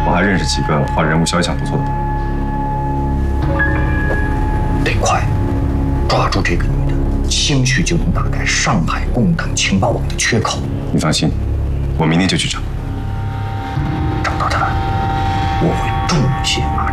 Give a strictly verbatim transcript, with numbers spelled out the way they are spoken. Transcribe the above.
我还认识几个画人物肖像不错的。 得快，抓住这个女的，兴许就能打开上海共党情报网的缺口。 你放心，我明天就去找。 找到她，我会重谢马